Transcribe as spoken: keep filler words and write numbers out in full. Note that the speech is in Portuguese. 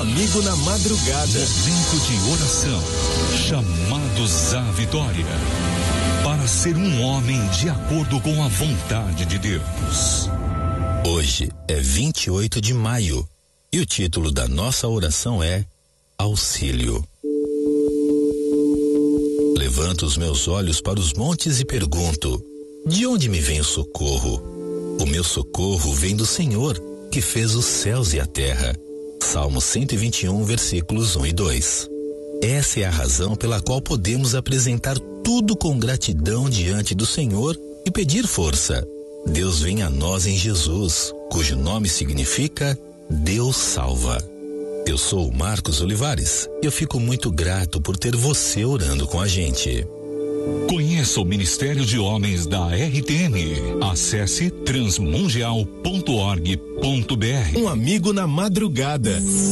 amigo na madrugada. Momento de oração, chamados à vitória, para ser um homem de acordo com a vontade de Deus. Hoje é vinte e oito de maio e o título da nossa oração é Auxílio. Levanto os meus olhos para os montes e pergunto: de onde me vem o socorro? O meu socorro vem do Senhor, que fez os céus e a terra. Salmo cento e vinte e um, versículos um e dois. Essa é a razão pela qual podemos apresentar tudo com gratidão diante do Senhor e pedir força. Deus vem a nós em Jesus, cujo nome significa Deus salva. Eu sou o Marcos Olivares e eu fico muito grato por ter você orando com a gente. Conheça o Ministério de Homens da R T M. Acesse transmundial ponto org ponto br. Um amigo na madrugada.